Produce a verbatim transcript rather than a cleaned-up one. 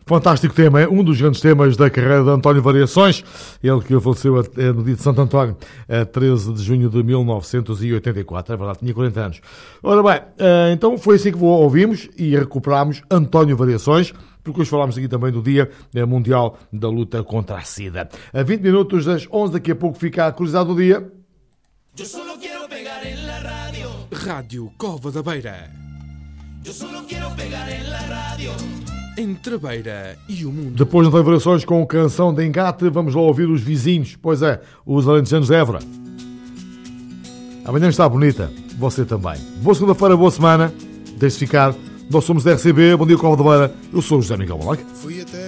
Fantástico tema, é um dos grandes temas da carreira de António Variações, ele que faleceu no dia de Santo António, a treze de junho de mil novecentos e oitenta e quatro, é verdade, tinha quarenta anos. Ora bem, então foi assim que ouvimos e recuperámos António Variações, porque hoje falámos aqui também do Dia Mundial da Luta contra a SIDA. A vinte minutos das onze, daqui a pouco fica a curiosidade do dia. Eu só quero pegar em la rádio. Rádio Cova da Beira. Eu só quero pegar em la rádio. Entre a Beira e o mundo. Depois das Variações com canção de engate, vamos lá ouvir os vizinhos. Pois é, os alentejanos de Évora. Amanhã está bonita, você também. Boa segunda-feira, boa semana. Deixe-se ficar. Nós somos da R C B. Bom dia, Cova da Beira. Eu sou o José Miguel Malac. Fui até